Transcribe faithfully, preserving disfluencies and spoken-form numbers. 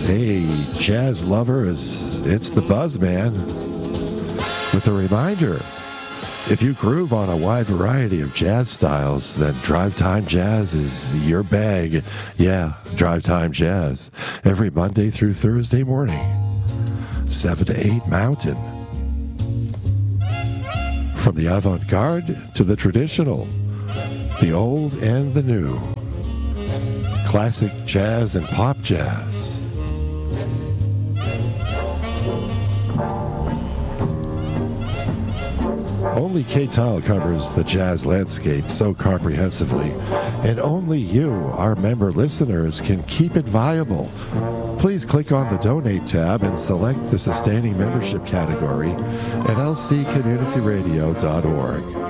Hey, jazz lovers, it's the Buzz Man. With a reminder, if you groove on a wide variety of jazz styles, then Drive Time Jazz is your bag. Yeah, Drive Time Jazz. Every Monday through Thursday morning, seven to eight Mountain. From the avant-garde to the traditional, the old and the new. Classic jazz and pop jazz. Only K-Tile covers the jazz landscape so comprehensively, and only you, our member listeners, can keep it viable. Please click on the Donate tab and select the Sustaining Membership category at l c community radio dot org.